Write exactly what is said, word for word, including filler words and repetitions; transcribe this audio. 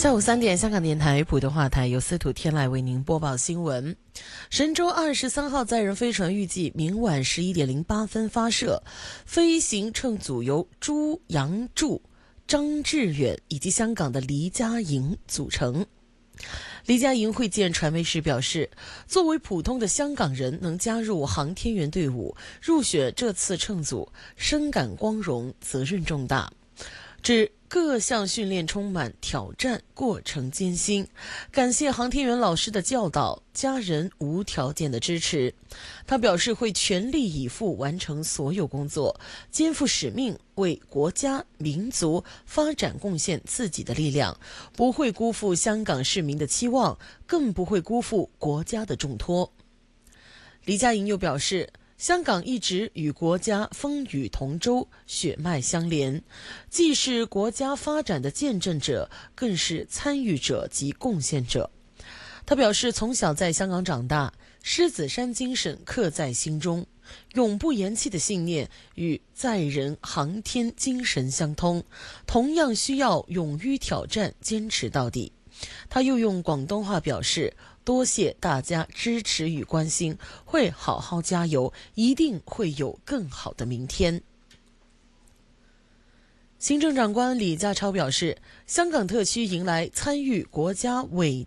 下午三点，香港电台普通话台由司徒天籁为您播报新闻。神舟二十三号载人飞船预计明晚十一点零八分发射，飞行乘组由朱杨柱、张志远以及香港的黎嘉莹组成。黎嘉莹会见传媒时表示，作为普通的香港人能加入航天员队伍，入选这次乘组，深感光荣，责任重大。指各项训练充满挑战，过程艰辛，感谢航天员老师的教导，家人无条件的支持。他表示会全力以赴完成所有工作，肩负使命，为国家民族发展贡献自己的力量，不会辜负香港市民的期望，更不会辜负国家的重托。黎嘉莹又表示，香港一直与国家风雨同舟，血脉相连，既是国家发展的见证者，更是参与者及贡献者。他表示，从小在香港长大，狮子山精神刻在心中，永不言弃的信念与载人航天精神相通，同样需要勇于挑战，坚持到底。他又用广东话表示，多谢大家支持与关心，会好好加油，一定会有更好的明天。行政长官李家超表示，香港特区迎来参与国家伟